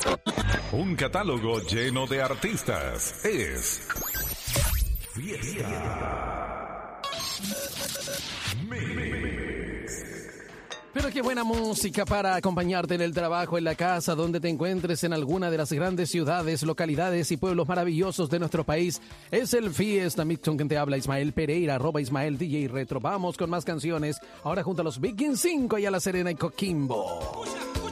Un catálogo lleno de artistas. Es Fiesta Mix. Pero qué buena música para acompañarte en el trabajo, en la casa, donde te encuentres, en alguna de las grandes ciudades, localidades y pueblos maravillosos de nuestro país. Es el Fiesta Mix con quien te habla Ismael Pereira, @Ismael DJ Retro. Vamos con más canciones, ahora junto a los Vikings 5 y a La Serena y Coquimbo.